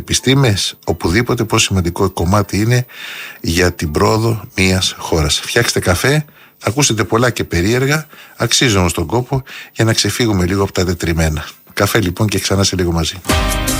επιστήμες, οπουδήποτε, πόσο σημαντικό κομμάτι είναι για την πρόοδο μιας χώρας. Φτιάξτε καφέ, θα ακούσετε πολλά και περίεργα, αξίζει όμως τον κόπο για να ξεφύγουμε λίγο από τα τετριμμένα. Καφέ λοιπόν και ξανά σε λίγο μαζί.